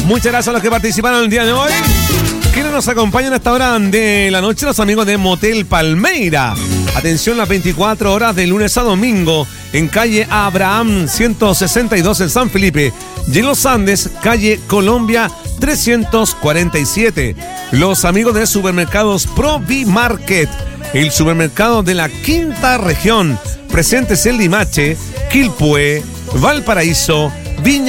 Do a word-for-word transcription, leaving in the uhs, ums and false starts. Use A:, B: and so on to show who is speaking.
A: Muchas gracias a los que participaron el día de hoy. ¿Quiénes nos acompañan a esta hora de la noche? Los amigos de Motel Palmeira. Atención, las veinticuatro horas de lunes a domingo en calle Abraham ciento sesenta y dos en San Felipe y en Los Andes, calle Colombia trescientos cuarenta y siete. Los amigos de Supermercados Provi Market, el supermercado de la quinta región, presentes en Limache, Quilpué, Valparaíso, Viña